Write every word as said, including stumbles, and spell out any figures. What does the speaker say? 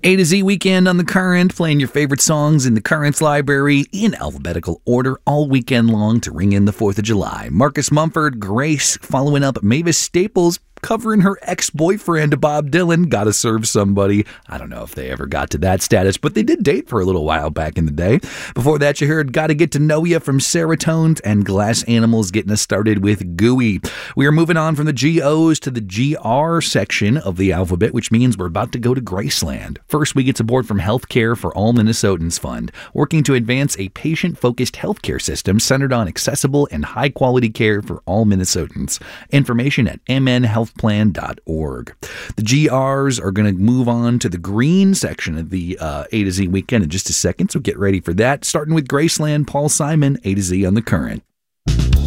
A to Z weekend on The Current, playing your favorite songs in The Current's library in alphabetical order all weekend long to ring in the fourth of July. Marcus Mumford, Grace, following up Mavis Staples, covering her ex-boyfriend Bob Dylan. Gotta serve somebody. I don't know if they ever got to that status, but they did date for a little while back in the day. Before that, you heard Gotta Get to Know Ya from Serotones, and Glass Animals getting us started with Gooey. We are moving on from the G O's to the G R section of the alphabet, which means we're about to go to Graceland. First, we get support from Healthcare for All Minnesotans Fund, working to advance a patient-focused healthcare system centered on accessible and high-quality care for all Minnesotans. Information at m n health plan dot org. The G Rs are going to move on to the green section of the uh, A to Z weekend in just a second, so get ready for that. Starting with Graceland, Paul Simon, A to Z on The Current.